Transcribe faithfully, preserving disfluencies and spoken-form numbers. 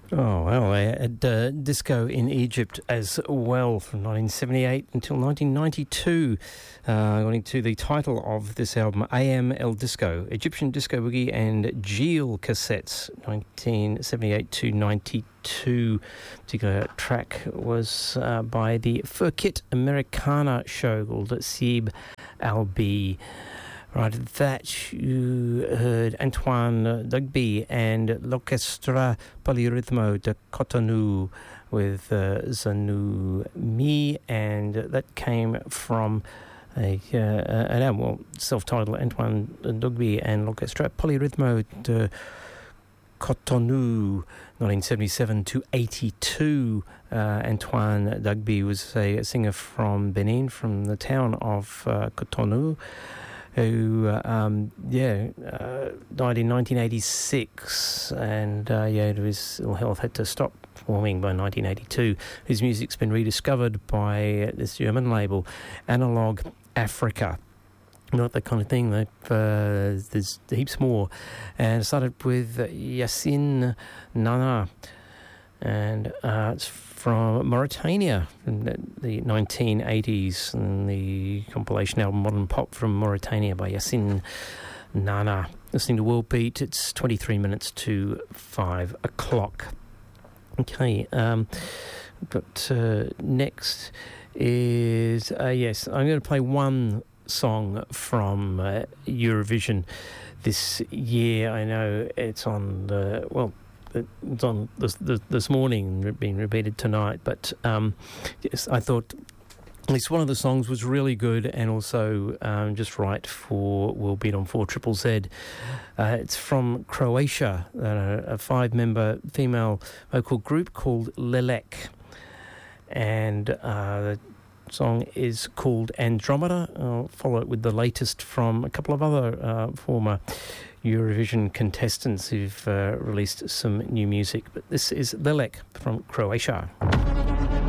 Oh, well, they had uh, disco in Egypt as well from nineteen seventy-eight until nineteen ninety-two, uh, according to the title of this album, A M El Disco, Egyptian Disco Boogie and Jeel Cassettes, nineteen seventy-eight to ninety-two. Particular track was uh, by the Furkit Americana show called Sib Albi. Right, that you heard Antoine Dugby and L'Orchestre Polyrhythmo de Cotonou with uh, Zanou Mi, and that came from a, uh, an album, well, self-titled Antoine Dugby and L'Orchestre Polyrhythmo de Cotonou, nineteen seventy-seven to eighty-two. Uh, Antoine Dugby was a, a singer from Benin, from the town of uh, Cotonou, who, uh, um, yeah, uh, died in nineteen eighty-six, and, uh, yeah, his ill health had to stop performing by nineteen eighty-two. His music's been rediscovered by this German label, Analog Africa. Not that kind of thing. They've, uh, there's heaps more. And it started with Yassine Nana, and uh, it's from Mauritania in the, the nineteen eighties, and the compilation album Modern Pop from Mauritania by Yassine Nana. Listening to World Beat, it's twenty-three minutes to five o'clock. Okay, um, but uh, next is, uh, yes, I'm going to play one song from uh, Eurovision this year. I know it's on the, well, it's on this, this, this morning, being repeated tonight, but um, yes, I thought at least one of the songs was really good, and also um, just right for World Beat on four Triple Z. Uh, it's from Croatia, uh, a five-member female vocal group called Lelek, and uh, the song is called Andromeda. I'll follow it with the latest from a couple of other uh, former Eurovision contestants who've uh, released some new music. But this is Lelek from Croatia.